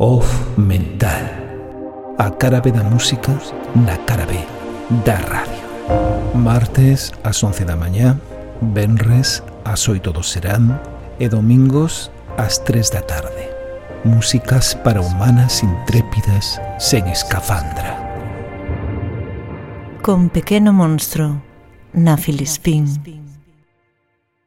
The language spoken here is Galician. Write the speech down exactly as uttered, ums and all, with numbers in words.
Off Mental. A cara B da música na cara B da radio. Martes ás once da mañá, venres ás oito do serán e domingos ás tres da tarde. Músicas para humanas intrépidas sen escafandra. Con Pequeno Monstro na Filispín.